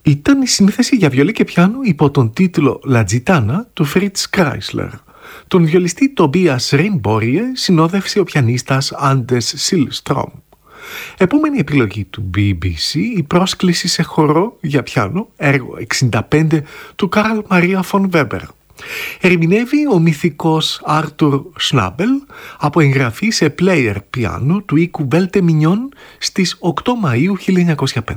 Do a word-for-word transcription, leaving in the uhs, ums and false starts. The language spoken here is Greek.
Ήταν η σύνθεση για βιολί και πιάνο υπό τον τίτλο «La Gitana» του Fritz Kreisler. Τον βιολιστή Tobias Rinborie συνόδευσε ο πιανίστας Anders Sillström. Επόμενη επιλογή του μπι μπι σι, η πρόσκληση σε χορό για πιάνο, έργο εξήντα πέντε του Καρλ Μαρία Φον Βέμπερ. Ερμηνεύει ο μυθικός Άρτουρ Σνάμπελ από εγγραφή σε player πιάνο του οίκου Μπέλτε Μινιόν στις οκτώ Μαΐου χίλια εννιακόσια πέντε.